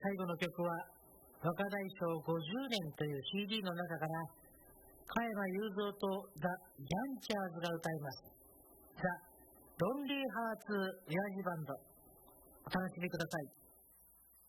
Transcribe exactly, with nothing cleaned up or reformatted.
最後の曲は若大将ごじゅうねんという シーディー の中から加山雄三とザ・ヤンチャーズが歌います。ザ・ロンリーハーツ親父バンド、お楽しみください。